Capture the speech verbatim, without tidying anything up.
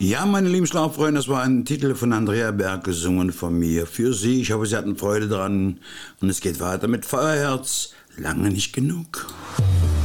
Ja, meine lieben Schlafreunde, das war ein Titel von Andrea Berg, gesungen von mir für Sie. Ich hoffe, Sie hatten Freude dran. Und es geht weiter mit Feuerherz, lange nicht genug.